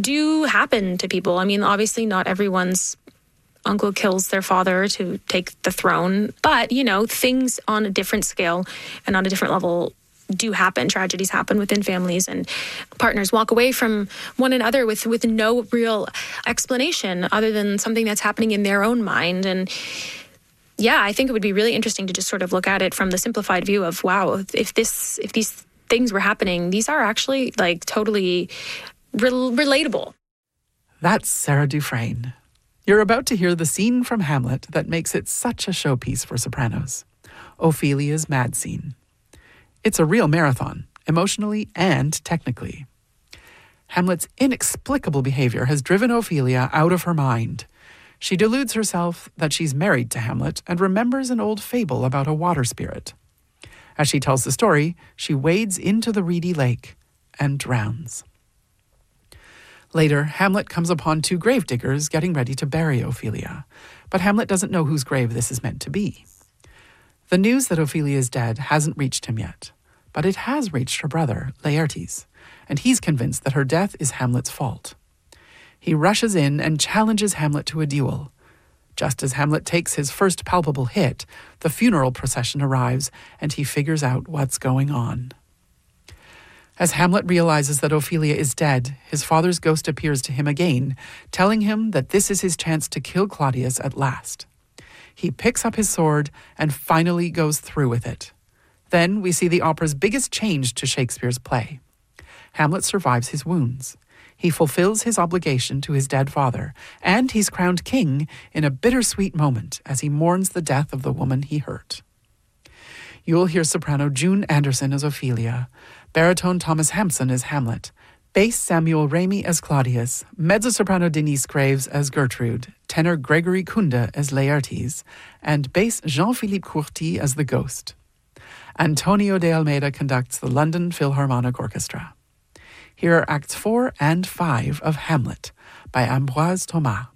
do happen to people. I mean, obviously not everyone's uncle kills their father to take the throne, but, things on a different scale and on a different level do happen. Tragedies happen within families, and partners walk away from one another with no real explanation other than something that's happening in their own mind. And yeah, I think it would be really interesting to just sort of look at it from the simplified view of, wow, if these things were happening, these are actually like totally relatable. That's Sarah Dufresne. You're about to hear the scene from Hamlet that makes it such a showpiece for Sopranos, Ophelia's mad scene. It's a real marathon, emotionally and technically. Hamlet's inexplicable behavior has driven Ophelia out of her mind. She deludes herself that she's married to Hamlet and remembers an old fable about a water spirit. As she tells the story, she wades into the reedy lake and drowns. Later, Hamlet comes upon two gravediggers getting ready to bury Ophelia, but Hamlet doesn't know whose grave this is meant to be. The news that Ophelia is dead hasn't reached him yet, but it has reached her brother, Laertes, and he's convinced that her death is Hamlet's fault. He rushes in and challenges Hamlet to a duel. Just as Hamlet takes his first palpable hit, the funeral procession arrives, and he figures out what's going on. As Hamlet realizes that Ophelia is dead, his father's ghost appears to him again, telling him that this is his chance to kill Claudius at last. He picks up his sword and finally goes through with it. Then we see the opera's biggest change to Shakespeare's play. Hamlet survives his wounds. He fulfills his obligation to his dead father, and he's crowned king in a bittersweet moment as he mourns the death of the woman he hurt. You'll hear soprano June Anderson as Ophelia, baritone Thomas Hampson as Hamlet, bass Samuel Ramey as Claudius, mezzo-soprano Denise Graves as Gertrude, tenor Gregory Kunda as Laertes, and bass Jean-Philippe Courty as the Ghost. Antonio de Almeida conducts the London Philharmonic Orchestra. Here are Acts 4 and 5 of Hamlet by Ambroise Thomas.